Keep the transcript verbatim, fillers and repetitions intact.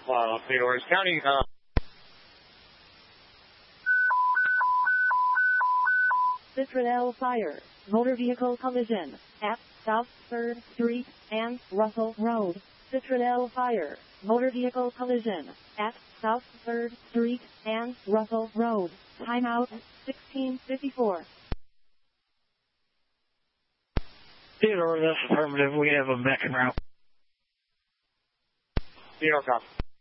Uh, Theodore is counting. Uh, Citradel Fire, motor vehicle collision at South third Street and Russell Road. Citradel Fire, motor vehicle collision at South third Street and Russell Road. Timeout sixteen fifty-four. Theodore, that's affirmative. We have a mech route. Theodore, copy.